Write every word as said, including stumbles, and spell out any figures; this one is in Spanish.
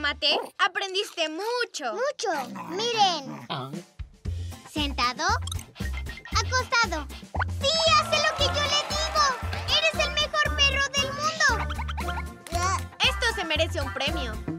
Tomate. Aprendiste mucho. Mucho. Miren. Ah. Sentado. Acostado. ¡Sí, hace lo que yo le digo! ¡Eres el mejor perro del mundo! Esto se merece un premio.